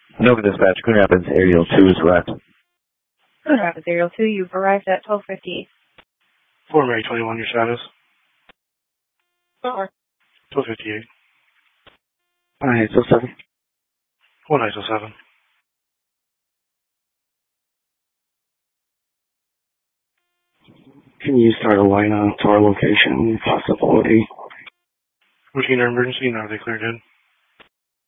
Nova Dispatch, Coon Rapids, Aerial 2 is arrived. Coon Rapids, Aerial 2, you've arrived at 12:50. Fort Mary 21, your status? 12:58. 1807. 1807. Can you start a line to our location possibility? Routine or emergency, now declared in.